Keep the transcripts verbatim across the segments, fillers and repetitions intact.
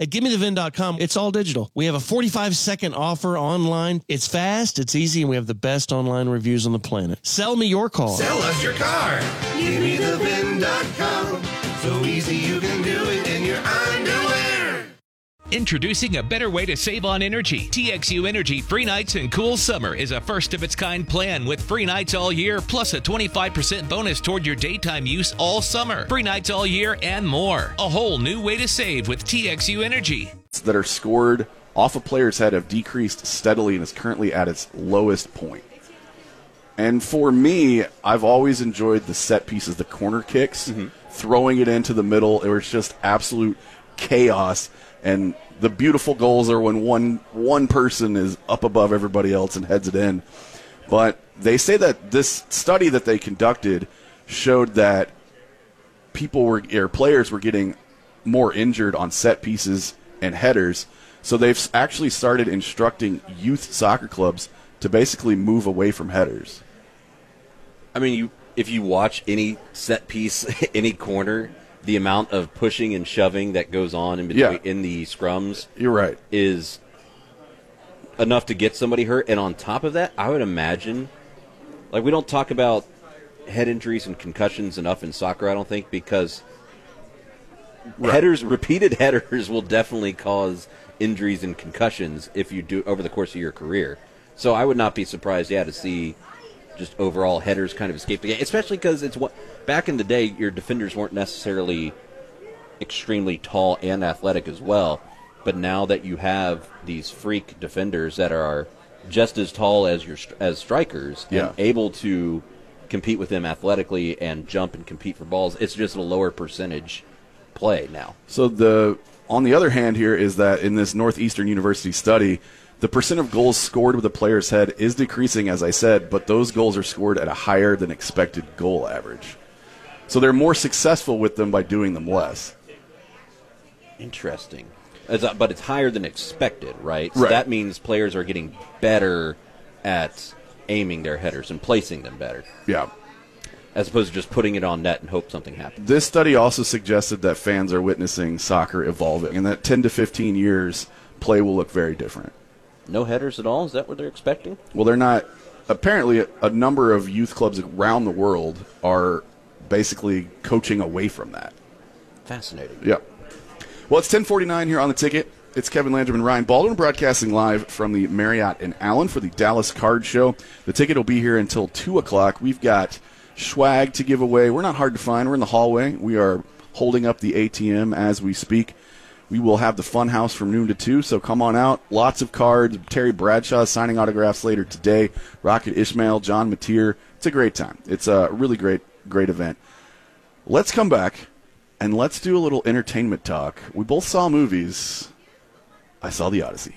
At gimme the vin dot com, it's all digital. We have a forty-five second offer online. It's fast, it's easy, and we have the best online reviews on the planet. Sell me your car. Sell us your car. gimme the vin dot com. So easy you can do it in your underwear. Introducing a better way to save on energy. T X U Energy Free Nights and Cool Summer is a first-of-its-kind plan with free nights all year, plus a twenty-five percent bonus toward your daytime use all summer. Free nights all year and more. A whole new way to save with T X U Energy. That are scored off a player's head have decreased steadily and is currently at its lowest point. And for me, I've always enjoyed the set pieces, the corner kicks, mm-hmm. throwing it into the middle. It was just absolute chaos. And the beautiful goals are when one one person is up above everybody else and heads it in. But they say that this study that they conducted showed that people were, or players were getting more injured on set pieces and headers. So they've actually started instructing youth soccer clubs to basically move away from headers. I mean, you if you watch any set piece, any corner, the amount of pushing and shoving that goes on in between, yeah. in the scrums, you're right, is enough to get somebody hurt. And on top of that, I would imagine, like, we don't talk about head injuries and concussions enough in soccer, I don't think, because right. headers, repeated headers will definitely cause injuries and concussions if you do over the course of your career. So I would not be surprised, yeah, to see just overall headers kind of escape the game, especially because it's what back in the day your defenders weren't necessarily extremely tall and athletic as well, but now that you have these freak defenders that are just as tall as your as strikers yeah. and able to compete with them athletically and jump and compete for balls, it's just a lower percentage play now. So the on the other hand here is that in this Northeastern University study, the percent of goals scored with a player's head is decreasing, as I said, but those goals are scored at a higher than expected goal average. So they're more successful with them by doing them less. Interesting. As a, but it's higher than expected, right? So right. that means players are getting better at aiming their headers and placing them better. Yeah. As opposed to just putting it on net and hope something happens. This study also suggested that fans are witnessing soccer evolving, and that ten to fifteen years, play will look very different. No headers at all? Is that what they're expecting? Well, they're not. Apparently, a, a number of youth clubs around the world are basically coaching away from that. Fascinating. Yeah. Well, it's ten forty-nine here on The Ticket. It's Kevin Landrum and Ryan Baldwin broadcasting live from the Marriott in Allen for the Dallas Card Show. The Ticket will be here until two o'clock. We've got swag to give away. We're not hard to find. We're in the hallway. We are holding up the A T M as we speak. We will have the Fun House from noon to two, so come on out. Lots of cards. Terry Bradshaw signing autographs later today. Rocket Ishmael, John Mateer. It's a great time. It's a really great, great event. Let's come back, and let's do a little entertainment talk. We both saw movies. I saw The Odyssey.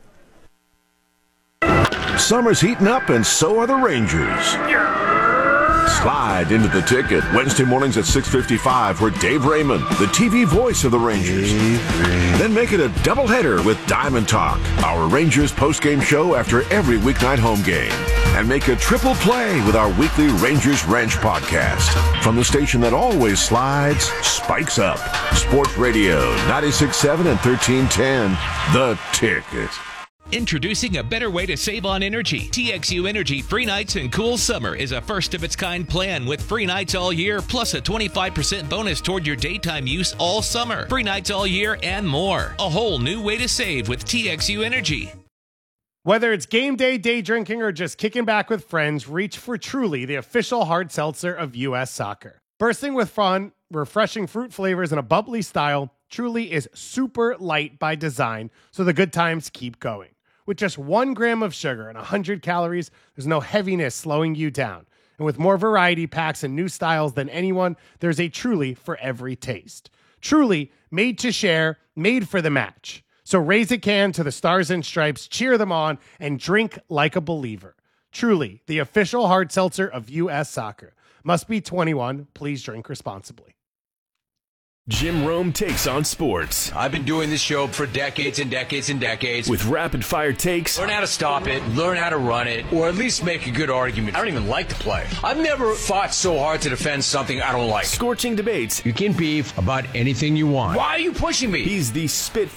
Summer's heating up, and so are the Rangers. Slide into The Ticket Wednesday mornings at six fifty-five, where Dave Raymond, the T V voice of the Rangers. Then make it a doubleheader with Diamond Talk, our Rangers postgame show after every weeknight home game. And make a triple play with our weekly Rangers Ranch podcast. From the station that always slides, spikes up. Sports Radio, ninety-six point seven and thirteen ten, The Ticket. Introducing a better way to save on energy. T X U Energy Free Nights and Cool Summer is a first-of-its-kind plan with free nights all year, plus a twenty-five percent bonus toward your daytime use all summer. Free nights all year and more. A whole new way to save with T X U Energy. Whether it's game day, day drinking, or just kicking back with friends, reach for Truly, the official hard seltzer of U S Soccer. Bursting with fun, refreshing fruit flavors, and a bubbly style, Truly is super light by design, so the good times keep going. With just one gram of sugar and one hundred calories, there's no heaviness slowing you down. And with more variety packs and new styles than anyone, there's a Truly for every taste. Truly, made to share, made for the match. So raise a can to the Stars and Stripes, cheer them on, and drink like a believer. Truly, the official hard seltzer of U S Soccer. Must be twenty-one. Please drink responsibly. Jim Rome takes on sports. I've been doing this show for decades and decades and decades. With rapid-fire takes. Learn how to stop it, learn how to run it, or at least make a good argument. I don't even like the play. I've never fought so hard to defend something I don't like. Scorching debates. You can beef about anything you want. Why are you pushing me? He's the spit